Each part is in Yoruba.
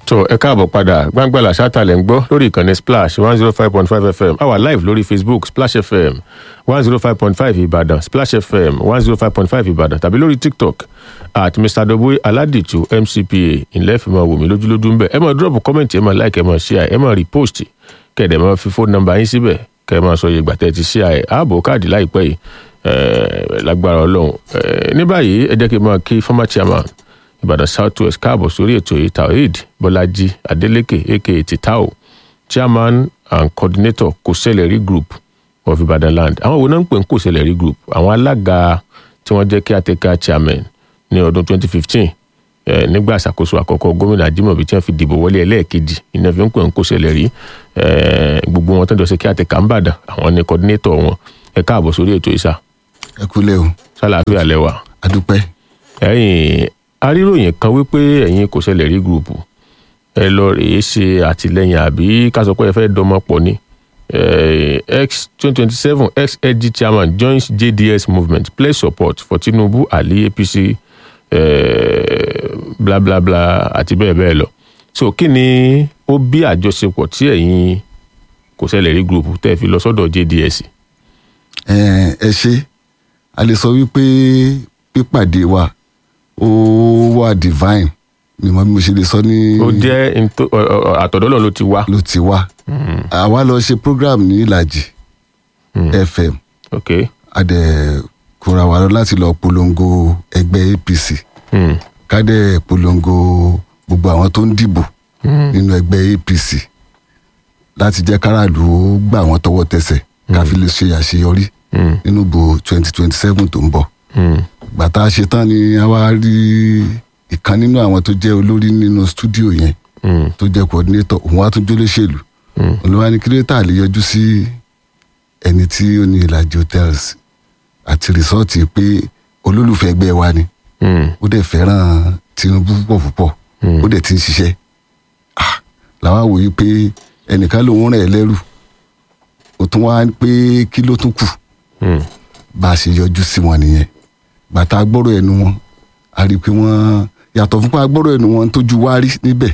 tó ẹ káàbọ̀ padà Gbangbala ṣáàtàlẹ̀ ń gbọ́ lórí ìkànnì Splash 105.5 FM àwa live lórí Facebook Splash FM 105.5 Ìbàdàn Splash FM 105.5 Ìbàdàn tàbí lórí TikTok at Mr. Doboe Aládìtú MCPA ìnlẹ́ fi máa wò mí lójúlójú ń bẹ̀ ẹ máa drop comment ẹ máa like ẹ máa share ẹ máa repost kẹ̀dẹ̀ máa fi phone number yín síbẹ̀ kẹ́ ẹ máa sọ iye ìgbà tẹ́ ti share ààbò káàdì láìpẹ́ yìí lágbára Ọlọ́run ní báyìí ẹ jẹ́ kí n máa kí former chairman Ìbàdàn South West káàbọ̀ sórí ètò yìí Taoheed Bọ́lájí Adélékè aka Titao chairman and coordinator Kòsẹ̀lẹ̀rí group of Ìbàdàn land àwọn wo náà ń pè ń Kòsẹ̀lẹ̀rí group àwọn alága tí wọ́n jẹ́ caretaker chairman ní ọdún 2015 nígbà àṣàkóso àkọ́kọ́ gómìnà Ajímọ̀bí tí wọ́n fi dìbò wọlé ẹlẹ́ẹ̀kejì ìnáwó fi ń pè ń Kòsẹ̀lẹ̀rí gbogbo wọn tó ń jọ ṣe caretaker ń bàdàn àwọn ni coordinator wọn ẹ káàbọ̀ sórí ètò yìí sá. ẹ kúlẹ̀ o. sálàáfíà lẹ́wà. adúpẹ́. ẹ̀yin aríròyìn kan wípé ẹ̀yin Kòsẹ̀lẹ̀rí group ẹ lọ rèé ṣe àtìlẹ́yìn àbí ká sọ pé ẹ fẹ́ dọmọ pọ̀ ni ex-2027 ex-LG chairman joins JDS movement pledge support for Tinubu Ali APC bla bla bla àti bẹ́ẹ̀ bẹ́ẹ̀ lọ so kí ni ó bí àjọṣepọ̀ tí ẹ̀yin Kòsẹ̀lẹ̀rí group tẹ́ fi lọ sọ́dọ̀ JDS. ẹ ṣe a lè sọ wípé pípàdé wa ó wà divine ni mo ṣe lè sọ ní. ó jẹ́ àtọ̀dọ́ ló ti wá. ló ti wá. àwa lọ ṣe program ní Ìlàjì FM. ok. a dẹ̀ kóra wa lọ láti lọ polongo ẹgbẹ́ APC. ká dẹ̀ polongo gbogbo àwọn tó ń dìbò nínú ẹgbẹ́ APC láti jẹ́ káràlú gbà wọ́n tọwọ́ tẹsẹ̀ ká fi lè ṣe àṣeyọrí nínú ìbò 2027 tó ń bọ̀. gbàtà ṣetán ni a wá rí ìkan nínú àwọn tó jẹ́ olórí nínú stúdíò yẹn tó jẹ́ coordinator òun wá tún jólóṣèlú olùwà ní kírẹ́tà lè yọjú sí ẹni tí ó ní Ìlàjì hotels àti rìsọ́ọ̀tì pé olólùfẹ́ ẹgbẹ́ wa ni ó dẹ̀ fẹ́ràn Tinubu púpọ̀ ó dẹ̀ ti ń ṣiṣẹ́ làwa wò yí pé ẹnìkan lòun rẹ̀ lẹ́rù ó tún wá pé kí ló tún kù bá a ṣe yọjú sí wọn nìyẹn bàtà gbọ́rọ̀ ẹnu wọn a rí i pé wọ́n yàtọ̀ fún pa gbọ́rọ̀ ẹnu wọn tójú wá rí níbẹ̀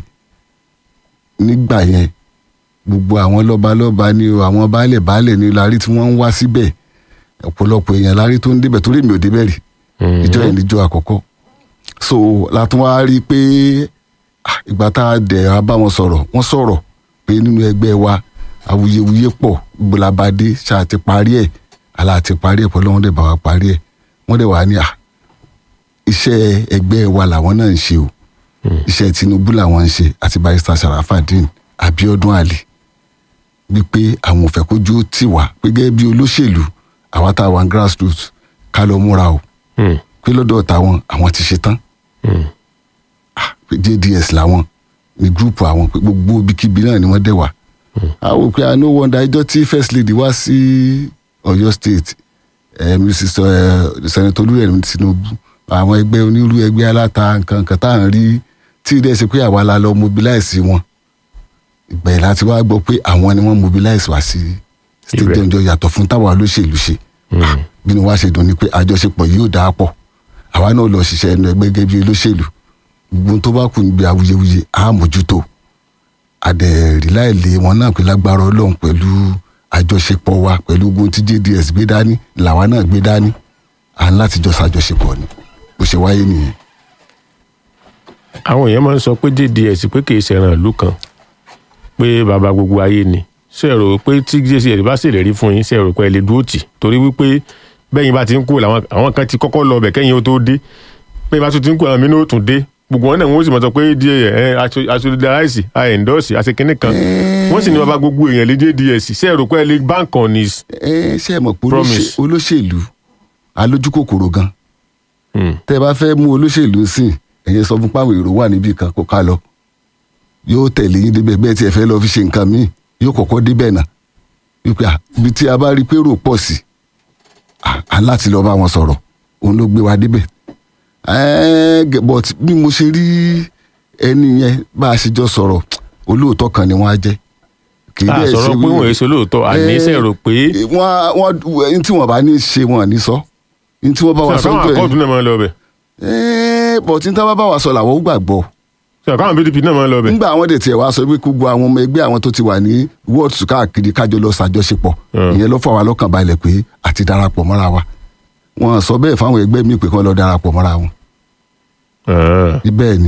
nígbà yẹn gbogbo àwọn lọ́balọ́ba ni o àwọn baálẹ̀ ni lárí tí wọ́n ń wá síbẹ̀ ọ̀pọ̀lọpọ̀ èèyàn lárí tó ń débẹ̀ torí mi ò débẹ̀ rí ìjọ yẹn níjọ àkọ́kọ́ so látún wá rí i pé ìgbà tá a dẹ̀ a bá wọn sọ̀rọ̀ wọ́n sọ̀rọ̀ pé nínú ẹgbẹ́ wa awuyewuye pọ̀ gbolabade ṣáà ti parí ẹ̀ àlà ti parí ẹ̀ pẹ̀lú wọn dẹ̀ bá wa parí ẹ̀ wọ́n dẹ̀ wà ní iṣẹ́ ẹgbẹ́ wa làwọn náà ń ṣe o iṣẹ́ Tinubu làwọn ń ṣe àti Barrister Sharafadeen Abiodun Ali wípé àwọn ò fẹ́ kójú tì wá pé gẹ́gẹ́ bí olóṣèlú àwa tá a wà grassroots ká lọ múra o pé lọ́dọ̀ táwọn àwọn ti ṣe tán pé JDS làwọn ní gúrùpù àwọn pé gbogbo ibikíbi náà ni wọ́n dẹ̀ wá àwọn pé I no wonder ìjọ tí first lady wá sí Ọ̀yọ́ state Mrs. Senator Olúrẹ̀mí Tinubu àwọn ẹgbẹ́ onírú ẹgbẹ́ aláta nǹkan tá à ń rí tí ìdẹ́ ṣe pé àwa la lọ mobilize wọn ìgbà yìí láti wá gbọ́ pé àwọn ni wọ́n mobilize wá sí stadium jọ yàtọ̀ fún táwa olóṣèlú ṣe bí ni wàá ṣe dùn ni pé àjọṣepọ̀ yìí ò dáa pọ̀ àwa náà lọ ṣiṣẹ́ ẹnu ẹgbẹ́ gẹ́gẹ́ bí olóṣèlú gbogbo tó bá kù níbi awuyewuye á mójútó àdẹ̀rí láìlé wọn náà pé lágbára Ọlọ́run pẹ̀lú àjọṣepọ̀ wa pẹ̀lú ogun tí JDS gbé dání làwa náà gbé dání à ń láti jọ ṣàjọṣepọ̀ ni bó ṣe wáyé nìyẹn. àwọn èèyàn máa ń sọ pé JDS pé kì í ṣẹran ìlú kan pé bàbá gbogbo ayé ni ṣe rò pé tí JDS bá ṣèlérí fún yín ṣe rò pé ẹ lè dúró tì torí wípé bẹ́yìn bá ti ń kú àwọn kan ti kọ́kọ́ lọ bẹ̀ kẹ́yìn ó tó dé pé bá tún ti ń kú àwọn mìíràn ó tún dé gbogbo wọn náà wọ́n sì mọ̀ sọ pé aṣọ́dáráìsì àìndọ́ọ̀sì àṣekínní kan wọ́n sì ní bàbá gbogbo èèyàn lé JDS ṣe rò pé ẹ lè bank on his ṣe mọ̀ pé olóṣèlú alójú kòkòrò gan tẹ́ bá fẹ́ mú olóṣèlú sìn ẹ̀yẹ sọ fún páwọn èrò wà níbì kan kó ká lọ yóò tẹ̀lé yín débẹ̀ bẹ́ẹ̀ tí ẹ fẹ́ lọ fi ṣe nǹkan míì yóò kọ́kọ́ débẹ̀ náà wípé ibi tí a bá rí pé rò pọ̀ sí à láti lọ bá wọn sọ̀rọ̀ òun ló gbé wa débẹ̀ but bí mo ṣe rí ẹni yẹn bá a ṣe jọ sọ̀rọ̀ olóòótọ́ kan ni wọ́n á jẹ́ kì í dẹ̀ ṣe sọ̀rọ̀ pé wọ́n èso lóòótọ́ àníṣe rò pé. wọ́n tí wọ́n bá ní ṣe wọn ní sọ tí wọ́n bá wa sọ bẹ́ẹ̀. sọ àkọ́ọ̀dún náà máa lọ bẹ̀. bọ̀ tí n tábà bá wa sọ làwọn ó gbàgbọ́ sọ káwọn PDP náà máa ń lọ bẹ̀. nígbà àwọn dẹ̀ tiẹ̀ wá sọ pé gbogbo àwọn ọmọ ẹgbẹ́ àwọn tó ti wà ní wọ́ọ̀tù káàkiri kájọ lọ ṣàjọṣepọ̀ ìyẹn ló fà wá lọ́kàn balẹ̀ pé àti darapọ̀ mọ́ra wa wọn sọ bẹ́ẹ̀ fáwọn ẹgbẹ́ mi pé kán lọ darapọ̀ mọ́ra wọn. bẹ́ẹ̀ ni.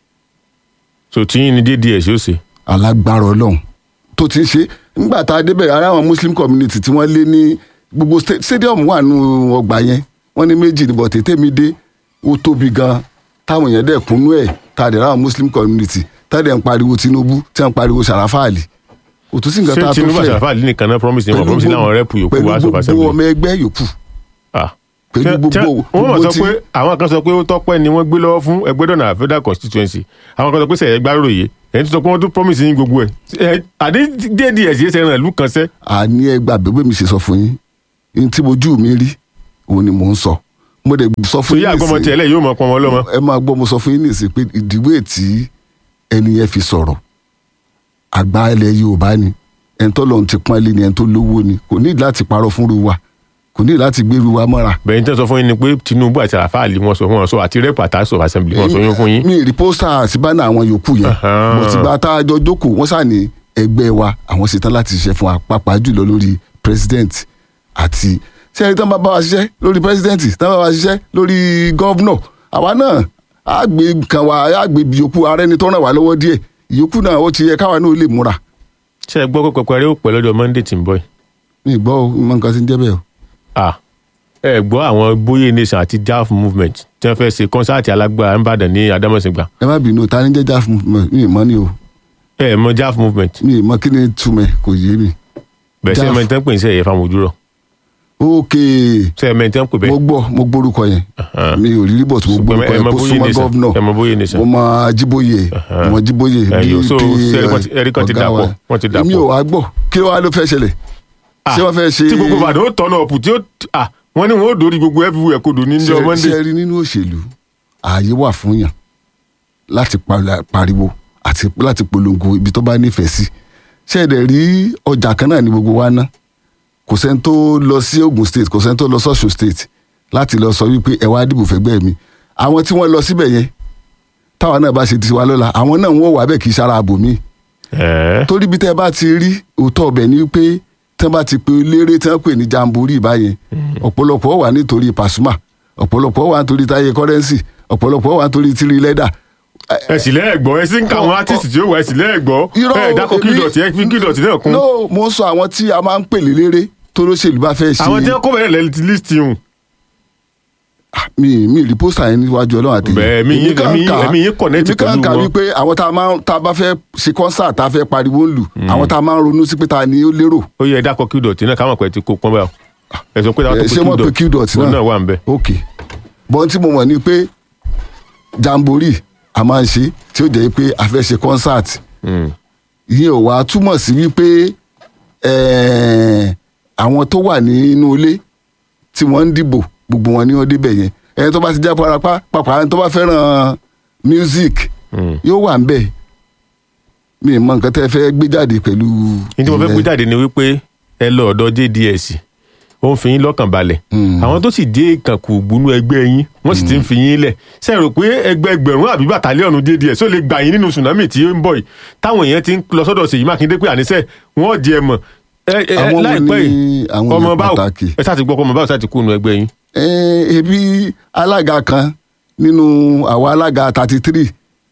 so tí yín ni DDS yóò ṣe. alágbára Ọlọ́run tó ti ń ṣe nígbà tá a débẹ̀ ara àwọn Muslim community tí wọ́n lé ní gbogbo stadium wà nù ọgbà yẹn wọ́n ní méjì níbọ̀ tètè mi dé ó tóbi gan táwọn èèyàn dẹ̀ kúnú ẹ̀ tá a dẹ̀ ráwọn Muslim community tá a dẹ̀ ń pariwo Tinubu tí wọ́n ń pariwo Sharafali òtún sí nǹkan tá a tó fẹ́. ṣé Tinubu Sharafali nìkan náà promise ni wọ́n promise láwọn rẹ́pù yòókù wá sọ̀fà sẹ́mi. pẹ̀lú gbogbo ọmọ ẹgbẹ́ yòókù. pẹ̀lú gbogbo wọ́n mọ̀ sọ pé àwọn kan sọ pé ó tọ́pẹ́ ni wọ́n gbé lọ́wọ́ fún Ẹgbẹ́dọ̀nà federal constituency àwọn kan sọ pé sẹ̀yẹ́ gbáròyè ẹni tó sọ pé wọ́n tún promise yín gbogbo ẹ̀ àdé DDS yẹn sẹ́ran ìlú kan sẹ́. àní ẹgbà bẹ́ẹ̀ mi ṣe sọ fún yín ní tí mojú mi rí òun ni mò ń sọ mo dẹ̀ sọ fún yín nísìnyí. àgbọ̀mọ tiẹ̀ lẹ̀ yóò mọ pọn wọn lọ́mọ. ẹ máa gbọ́ mo sọ fún yín nísìnyí pé ìdíwé tí ẹni yẹn fi sọ̀rọ̀ àgbà ilẹ̀ Yorùbá ni ẹni tó lọ́n ti pọ́n lé ni ẹni tó lówó ni kò ní láti parọ́ fúnru wa kò ní láti gbèrú wa mọ́ra. bẹ́ẹ̀ ni tẹ́ sọ fún yín ni pé Tinubu àti Sharafali wọn sọ àti rep àtàṣọ assembly wọn sọ yín fún yín. mi rí pósítà àtibánà àwọn yòókù yẹn mo ti gba tá a jọ jókòó wọ́n sà ní ẹgbẹ́ wa àwọn ṣetán láti ṣiṣẹ́ fún wa pàápàá jùlọ lórí president àti ṣé ẹni tán bá wa ṣiṣẹ́ lórí president tán bá wa ṣiṣẹ́ lórí governor àwa náà á gbé kan wa á gbé yòókù ara ẹni tó ràn wá lọ́wọ́ díẹ̀ yòókù náà ó ti yẹ káwa náà lè múra. ṣé ẹ gbọ́ pé pẹpẹrẹ ó pẹ́ lọ́jọ́ Monday tí ń bọ̀ yìí. mi gbọ́ o mọ nǹkan tí ń jẹ́ bẹ́ẹ̀ o. ẹ gbọ́ àwọn Boye Nation àti JAF movement tí wọ́n fẹ́ ṣe kọ́nsáàtì alágbára nìbàdàn ní Adámọ̀sìngbà. ẹ má bínú ta ni jẹ́ JAF movement mi ì mọ̀ ni o. ẹ mọ̀ JAF movement. mi ì mọ̀ kí ni túmẹ̀ kò yé mi. bẹ́ẹ̀ sẹ́ mẹ́tẹ́ ń pè ní sẹ́yẹ fáwọn ojúrọ̀. ok sẹ́ mẹ́tẹ́ ń pè bẹ́ẹ̀. mo gbórúkọ yẹn mi ò rí bọ̀ tí mo gbórúkọ yẹn kó súnmọ́ gọ́vnọ̀ ẹ mọ̀ Boye Nation. mo mọ Ajíbóyè ẹ̀rí kan ti dàpọ̀ wọ́n ti dàpọ̀. èmi ò wá gbọ́ kí ló wá ló fẹ́ ṣẹlẹ̀ ṣé wọ́n fẹ́ ṣe. tí gbogbo Ìbàdàn ó tọ́nà ọ̀pù tí wọ́n ní wọn ó dórí gbogbo everywhere kodò ní ọjọ́ Monday. ṣe rí nínú òṣèlú ààyè wà fún yàn láti pariwo àti láti polongo ibi tó bá nífẹ̀ẹ́ sí ṣé ẹ̀dẹ̀ rí ọjà kan náà ní gbogbo wa ná kò sẹ́ni tó lọ sí Ogun State kò sẹ́ni tó lọ sọ́ṣun State láti lọ sọ wípé ẹ wá dìbò fẹ́gbẹ́ mi àwọn tí wọ́n lọ síbẹ̀ yẹn táwọn náà bá ṣe ti wá lọ́la àwọn náà wọ́n wà bẹ́ẹ̀ kì í ṣara àbò mi. torí bí tẹ́ bá ti rí òótọ́ ọbẹ̀ ni pé tẹ́ bá ti pe eléré tí wọ́n pè ní jamboree báyẹn ọ̀pọ̀lọpọ̀ wà nítorí Pasuma ọ̀pọ̀lọpọ̀ wà nítorí Táyé Currency ọ̀pọ̀lọpọ̀ wà nítorí Tiri Lẹ́dà. ẹ sì lẹ́ẹ̀gbọ́ ẹ sì ń ka àwọn artist tí ó wà ẹ sì lẹ́ẹ̀gbọ́ ẹ dákọ̀ kídọ̀tì ẹ fi kídọ̀tì náà kún. no mo ń sọ àwọn tí a máa ń pè léléré tó lóṣèlú bá fẹ́ ṣe. àwọn tí wọ́n kó bẹ̀rẹ̀ lẹ́ẹ̀tì list yìí. mi rí pósítà yẹn níwájú Ọlọ́run àti ẹ̀mí yín connect pẹ̀lú wọn. èmi kàn ká wípé àwọn tá a bá fẹ́ ṣe concert tá a fẹ́ pariwo ń lù àwọn tá a máa ń ronú sí pé ta ni ó lérò. ó yẹ dákọ̀ kídọ̀tì náà káwọn pẹ̀ ti kó pọ́n báyọ̀. ẹ sọ pé ṣé wọ́n pe kídọ̀tì náà wà ń bẹ̀. ok bọ́n tí mo mọ̀ ni pé jamboree a máa ń ṣe tí ó jẹ́ pé a fẹ́ ṣe concert ìyẹn ò wá túmọ̀ sí wípé àwọn tó wà nínú ilé tí wọ́n ń dìbò gbogbo wọn ni wọ́n débẹ̀ yẹn ẹni tó bá ti já parapá pàpà ẹni tó bá fẹ́ràn music yóò wà ń bẹ̀ mi mọ nǹkan tẹ́ fẹ́ gbé jáde pẹ̀lú. ní tí mo fẹ́ gbé jáde ni wípé ẹ lọ ọ̀dọ̀ JDS ó ń fi yín lọ́kàn balẹ̀ àwọn tó sì dé ìkànkù gbónú ẹgbẹ́ yín wọ́n sì ti ń fi yín lẹ̀ ṣe rò pé ẹgbẹ̀rún àbí bàtàlíọ̀nù JDS ó lè gbà yín nínú tsunami tí ó ń bọ̀ yìí táwọn èèyàn ti ń lọ sọ́dọ̀ Ṣèyí Mákindé pé àníṣe wọ́n jẹ mọ̀ láìpẹ́ yìí ọmọ báwo ẹ sáà ti gbọ́ ọmọ báwo sáà ti kú nínú ẹgbẹ́ yín. ebi alága kan nínú àwọn alága 33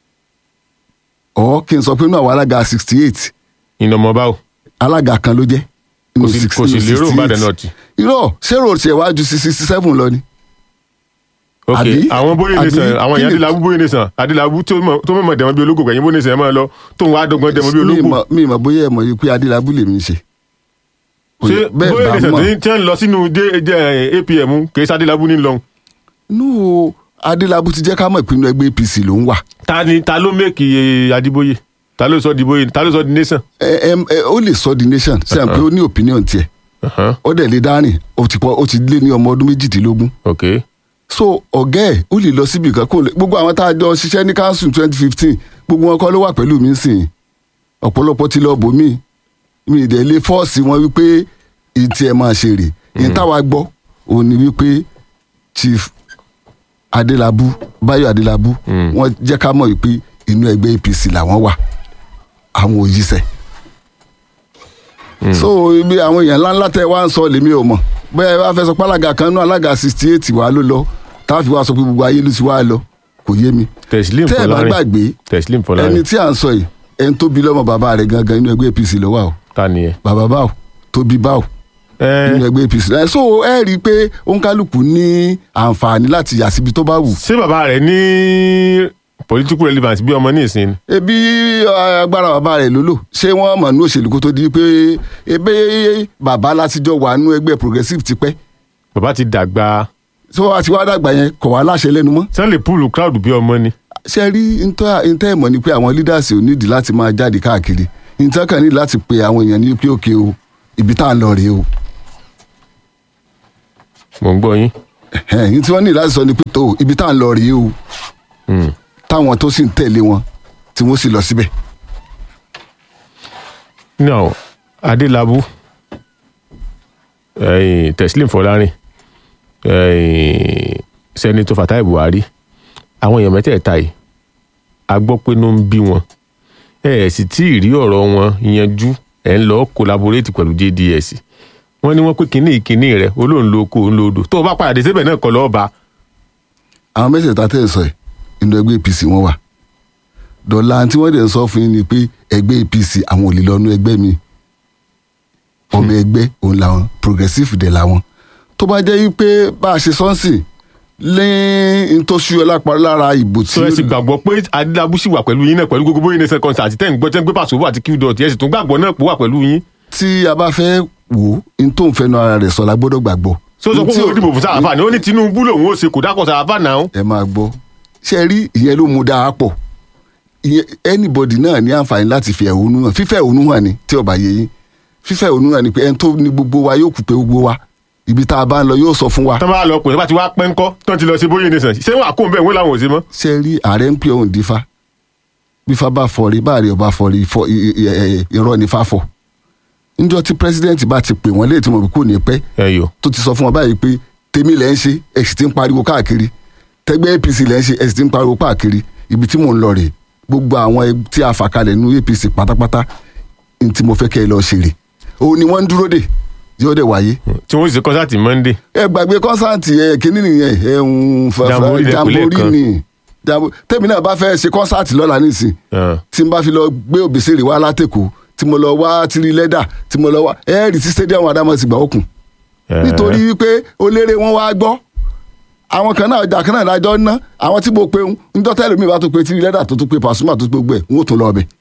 kí n sọ pé nínú àwọn alága 68. ìnà ọmọ báwo. alága kan ló jẹ́ kò sì lérò Ìbàdàn náà ti. irọ́ ṣérò tiẹ̀ wá ju 67 lọ ni. ok àwọn Boye Nation àwọn èèyàn Adélábù Boye Nation Adélábù tó mọ̀ dẹ̀mọ́ bí ológo gbẹ̀yìn Boye Nation ẹ̀ máa lọ tó ń wá dọ́gbọ́n dẹ̀mọ́ bí ológo. mi mọ̀ bóyá ẹ̀ mọ̀ yìí pé Adélábù lèmi ń ṣe. ṣé Boye Nation tí wọ́n lọ sínú APM kì í ṣe Adélábù ní lọ. nú Adélábù ti jẹ́ ká mọ̀ ìpinnu ẹgbẹ́ APC ló ń wà. ta ló mẹ́kì Adébóyè ta ló sọ di Boye ta ló sọ di Nation. ó lè sọ di Nation sẹ́yìn pé ó ní opinion tiẹ̀ ó dẹ̀ lè dárìn ó ti lé ní ọmọ ọdún 18. ok so ọ̀gá ẹ̀ ó lè lọ síbi kan kó lè gbogbo àwọn tá a jọ ṣiṣẹ́ ní council 2015 gbogbo wọn kọ́ ló wà pẹ̀lú mi sìn ọ̀pọ̀lọpọ̀ ti lọ bò mí mi ìdẹ̀ lè fọ́ọ̀sì wọn wípé ìtì ẹ̀ máa ṣe rè ní táwa gbọ́ òun ni wípé Chief Adélábù Báyọ̀ Adélábù wọ́n jẹ́ ká mọ̀ wípé inú ẹgbẹ́ APC làwọn wà àwọn òyìṣẹ́. So ibi àwọn èèyàn ńláńlá tẹ wá ń sọ lèmi ò mọ̀ bẹ́ẹ̀ wá fẹ́ sọ pé alága kan náà alága 68 wà ló lọ táwọn fi wá sọ pé gbogbo ayé ló ti wá lọ kò yé mi. Teslim tẹ́ ẹ bá gbàgbé ẹni tí à ń sọ yìí ẹni tó bí lọ́mọ bàbá rẹ̀ gangan inú ẹgbẹ́ APC ló wà o. ta ni ẹ. bàbá báwo tó bí báwo nínú ẹgbẹ́ APC. So ẹ rí i pé òǹkálùkù ní àǹfààní láti yà síbi tó bá wù. ṣé bàbá rẹ̀ ní political relevance bí ọmọ ní ìsìn. ebi agbára bàbá rẹ̀ ló lò ṣé wọ́n mọ̀ ní òṣèlú kó tó di pé ebe bàbá látijọ́ wà nínú ẹgbẹ́ progressive tipẹ́. bàbá ti dàgbà. tí wọ́n ti wá dàgbà yẹn kò wá láṣẹ lẹ́nu mọ́. sẹ́lẹ̀ púùlù crowd bí ọmọ ni. ṣe rí ntẹ́ ẹ̀mọ́ ni pé àwọn leaders ò nídìí láti máa jáde káàkiri ntẹ́ kàn ní láti pe àwọn èèyàn ní pé òkè o ibi tá à ń lọ rèé o. mò ń gbọ́ yín. ẹ̀yìn tí wọ́n ní láti sọ ni pé tó ibi tá à ń lọ rèé o. táwọn tó sì ń tẹ̀lé wọn tí wọ́n sì lọ síbẹ̀. now Adélábù Teslim Fọlárin Sẹ́nitọ̀ Fatai Buhari àwọn èèyàn mẹ́tẹ̀ẹ̀ta yìí a gbọ́ pé ló ń bí wọn sì tí ì rí ọ̀rọ̀ wọn yanjú ẹ̀ ń lọ collaborate pẹ̀lú JDS wọ́n ní wọ́n pé kínní rẹ̀ olóhùn ló kó òun lòdò tó o bá padà dé síbẹ̀ náà kọ́ lọ́ọ́ bá. àwọn mẹ́tẹ̀ẹ̀ta tẹ̀ ń sọ yìí inú ẹgbẹ́ APC wọn wà dọ̀là tí wọ́n dẹ̀ ń sọ fún yín ni pé ẹgbẹ́ APC àwọn ò lè lọ nú ẹgbẹ́ mi ọmọ ẹgbẹ́ òun làwọn progressive dẹ̀ làwọn tó bá jẹ́ yí pé bá a ṣe sọ́nsìn lẹ́yìn tó ṣú ọlápá lára ìbò tí. sọ ẹ sì gbàgbọ́ pé Adélábù sì wà pẹ̀lú yín náà pẹ̀lú gbogbo yín ní second àti ten gbọ́ tẹ́ ń gbé Pasuma àti Qdot ẹ sì tún gbàgbọ́ náà pò wà pẹ̀lú yín. tí a bá fẹ́ wò ó tó ń fẹnu ara rẹ̀ sọ la gbọ́dọ̀ gbàgbọ́. sọ pé òun ò dìbò fún Sàràfà ni ó ní Tinubu lòun ó ṣe kò dákọ̀ Sàràfà náà. ẹ máa gbọ́ ṣe rí ìyẹn ló mú dáa pọ̀ anybody náà ní àǹfààní láti fi ẹ̀hónú hàn fífẹ́ ẹ̀hónú hàn ni tí ó bá yé yín fífẹ́ ẹ̀hónú hàn ni pé ẹni tó ní gbogbo wa yóò kú pé gbogbo wa ibi tá a bá ń lọ yóò sọ fún wa. tọ́ bá lọ pè é bá ti wá pẹ́ ńkọ́ tán ti lọ sí bóyá nìsan ṣé wọn àkóhùn bẹ́ẹ̀ wọ́n làwọn ò sí mọ́. ṣe rí ààrẹ ń pè òun dífá bífá bá fọrí báàrí ọba fọrí irọ́ ní fáfọ. níjọ́ tí pírẹsidẹ́ǹtì bá ti pè wọ́n léètì mọ̀ bí kò ní pẹ́ tó ti sọ fún wọn báyìí pé tèmi lẹ́ ń ṣe ẹ̀ sì ti ń pariwo káàkiri tẹgbẹ́ APC lẹ́ ń ṣe ẹ̀ sì ti ń pariwo káàkiri ibi tí mò ń lọ rèé gbogbo àwọn tí a fà kalẹ̀ nínú APC pátápátá ní tí mo fẹ́ kẹ́ ẹ lọ ṣeré òun ni wọ́n ń dúró dè yóò dé wáyé. tí wọ́n sì ṣe kọ́nsáàtì Monday. ẹ gbàgbé kọ́nsáàtì kínní nìyẹn Jamboree ni tèmi náà bá fẹ́ ṣe kọ́nsáàtì lọ́la nísìn tí n bá fi lọ gbé Òbísèrè wá látẹ̀kọ́ tí mo lọ wá tìrì lẹ́dà tí mo lọ wá ẹ̀ẹ́rì sí stadium Adámọ̀sí gbà òkun nítorí wípé oléré wọn wá gbọ́ àwọn kan náà ọjà kan náà lájọ ná àwọn tí mo pe ń njọ́ tẹ́lẹ̀ mi bá tó pe tìrì lẹ́dà tó tó pe Pasuma tó tó gbogbo ẹ̀ ń ó tún lọ ọbẹ̀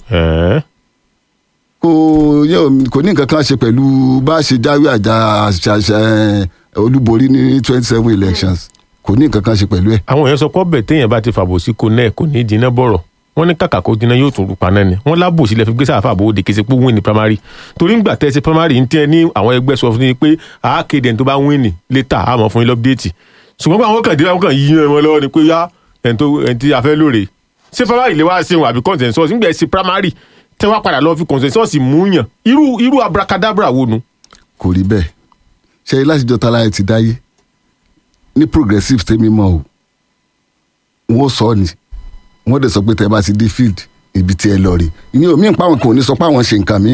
kò ní nǹkan kan ṣe pẹ̀lú bá a ṣe jáwé àjà olúborí ní 27 elections kò ní nǹkan kan ṣe pẹ̀lú ẹ̀. àwọn èèyàn sọ pé ọbẹ̀ téèyàn bá ti fàbò sí kò náà kò ní í jiná bọ̀rọ̀ wọ́n ní kàkà kó jiná yóò tún rú paná ni wọ́n lábò sílẹ̀ fi gbé Sàràfà àbò òde kése pé wín ní primary torí ńgbà tẹ́ ṣe primary ń tẹ́ ní àwọn ẹgbẹ́ sọ fún yín pé àákéde ẹni tó bá wín ní létà àmọ́ fún yín lọ́pdéètì ṣùgbọ́n àwọn kan dé àwọn kan yí wọn lọ́wọ́ ni pé yá ẹni tí a fẹ́ lóore ṣé primary lè wá ṣe wọn àbí consensus ńgbà ẹ ṣe primary tẹ́ wá padà lọ fi consensus mú yàn irú abracadabra wo nu. kò rí bẹ́ẹ̀ ṣe láti jọ tala ti dáyé ní progressive tèmi mọ́ o wọ́n sọ ni wọ́n dẹ̀ sọ pé tẹ́ bá ti dé field ibi tí ẹ lọ rè ìyẹn omi ìpáwọn kò ní sọ pé àwọn ṣe nǹkan míì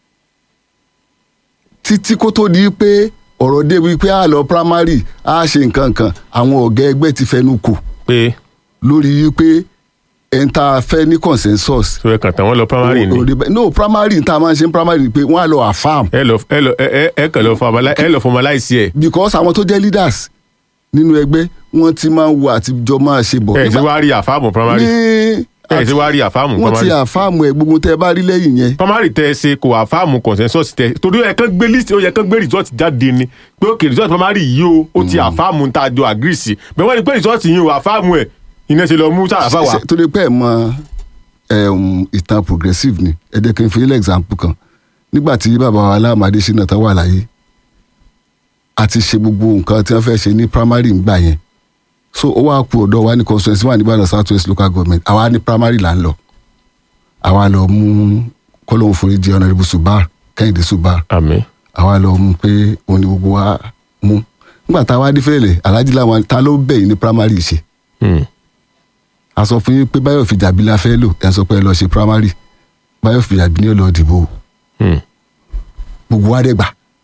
títí kó tó di pé ọ̀rọ̀ dé wípé a lọ primary a ṣe nǹkan kan àwọn ọ̀gá ẹgbẹ́ ti fẹnu kò pé lórí wípé ẹ̀ńtà fẹ́ ní consensus. so ẹ kàn tán wọn lọ primary ni. no primary tá a máa ń ṣe primary ni pé wọ́n á lọ affirm. ẹ kàn lọ formalize ẹ. because àwọn tó jẹ́ leaders nínú ẹgbẹ́ wọ́n ti máa ń wo àtijọ́ máa ṣe bọ̀. ẹ ti wá rí àfáàmù primary. ẹ ti wá rí àfáàmù primary. wọ́n ti àfáàmù ẹ̀ gbogbo tẹ́ ẹ bá rí lẹ́yìn yẹn. primary tẹ ẹ ṣe kò àfáàmù consensus tẹ torí ẹ kàn gbé list ó yẹ kàn gbé result jáde ni pé òkè result primary yìí ó ti àfáàmù tá a jọ agree sí bẹ́ẹ̀ wọ́n ní pé result yìí ò àfáàmù ẹ̀ iná ṣe lọ mú Sàràfà wá. torí pé ẹ mọ ìtàn progressive ni ẹ jẹ́ kí n fi ilé example kan nígbà tí bàbá wa Láàmú Adéṣínà tán wà láyé a ti ṣe gbogbo nǹkan tí wọ́n fẹ́ ṣe ní primary ńgbà yẹn so ó wá kú ọ̀dọ̀ wa ní constituency wa ní Ìbàdàn South West local government àwa ní primary là ń lọ àwa lọ mú kọ́lọ́hún foríjì Honourable Subar Kẹ́hìndé Subar àmín àwa lọ mú pé òun ni gbogbo wa mú nígbà tá a wá dé fẹ́lẹ̀ Alhaji Láwọn ta ló bẹ̀yìn ní primary ṣe a sọ fún yín pé Báyọ̀ Fìjàbí la fẹ́ lò ẹ̀ ń sọ pé ẹ lọ ṣe primary Báyọ̀ Fìjàbí ni ó lọ dìbò gbogbo wa dẹ̀ gbà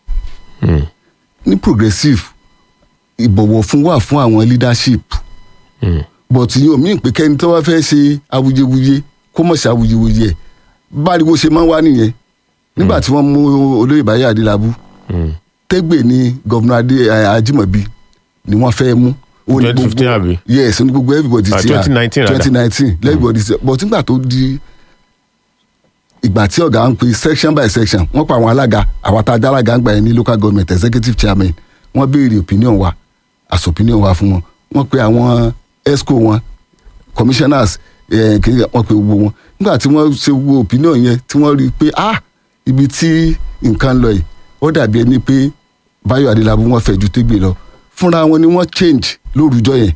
ní progressive ìbọ̀wọ̀ fún wà fún àwọn leadership but yóò mí pé kẹ́ni tó wá fẹ́ ṣe awuyewuye kó mọ̀ ṣe awuyewuye ẹ̀ báriwo ṣe máa ń wá nìyẹn nígbà tí wọ́n mú olóyè Báyọ̀ Adélábù Tẹ́gbè ní gọ́vùnà Ajímọ̀bí ni wọ́n fẹ́ mú 2015 àbí? Yes, ní gbogbo everybody ti 2019 2019 everybody ti but nígbà tó di ìgbà tí ọ̀gá ń pe section by section wọ́n pa àwọn alága àwọn àtàjà alága ń gbà yẹn ní local government executive chairman wọ́n béèrè opinion wa as opinion wa fún wọn wọ́n pe àwọn esco wọn commissioners wọ́n pe gbogbo wọn nígbà tí wọ́n ṣe gbogbo opinion yẹn tí wọ́n rí i pé ibi tí nǹkan lọ yìí ó dàbí ẹni pé Báyọ̀ Adélábù wọ́n fẹ́ ju Tẹ́gbè lọ fúnra wọn ni wọ́n change lórúkọ yẹn